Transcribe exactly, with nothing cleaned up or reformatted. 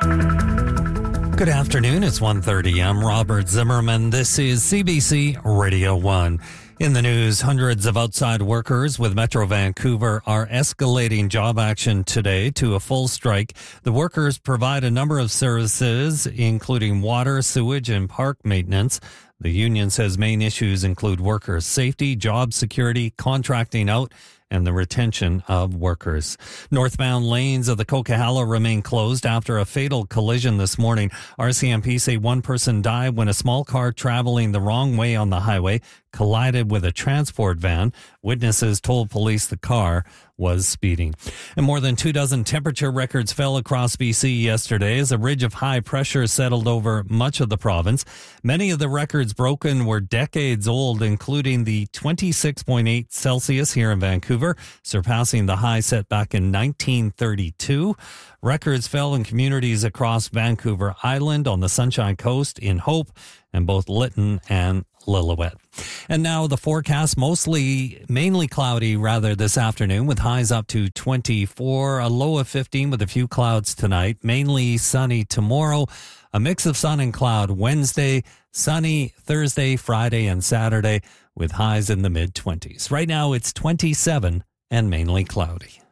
Good afternoon. It's one thirty. I'm Robert Zimmerman. This is C B C Radio one. In the news, hundreds of outside workers with Metro Vancouver are escalating job action today to a full strike. The workers provide a number of services, including water, sewage, and park maintenance. The union says main issues include workers' safety, job security, contracting out, and the retention of workers. Northbound lanes of the Coquihalla remain closed after a fatal collision this morning. R C M P say one person died when a small car traveling the wrong way on the highway collided with a transport van. Witnesses told police the car was speeding. And more than two dozen temperature records fell across B C yesterday as a ridge of high pressure settled over much of the province. Many of the records broken were decades old, including the twenty-six point eight Celsius here in Vancouver, surpassing the high set back in nineteen thirty-two. Records fell in communities across Vancouver Island, on the Sunshine Coast, in Hope, and both Lytton and Lillooet. And now the forecast, mostly, mainly cloudy rather this afternoon with highs up to twenty-four, a low of fifteen with a few clouds tonight, mainly sunny tomorrow, a mix of sun and cloud Wednesday, sunny Thursday, Friday, and Saturday with highs in the mid-twenties. Right now it's twenty-seven and mainly cloudy.